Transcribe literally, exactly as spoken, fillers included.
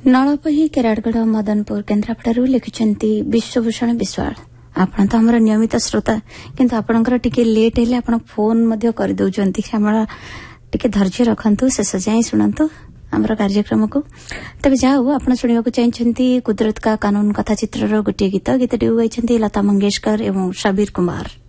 नलपही केराड़गढ़ मदनपुर केन्द्रापड़ारू लिखिछंती विश्वभूषण विश्वाल। आपण तो हमर नियमित श्रोता किंतु आपणकर टिके लेट हेले आपण फोन मध्ये कर दउचंती। हमरा टिके धैर्य रखंतु शेष जाई सुनंतु हमर कार्यक्रम को। तबे जाओ आपण सुनिबा को चाहछंती कुदरत का कानून कथा चित्रर गोटे गीत गीत गाइछंती लता मंगेशकर एवं शबीर कुमार।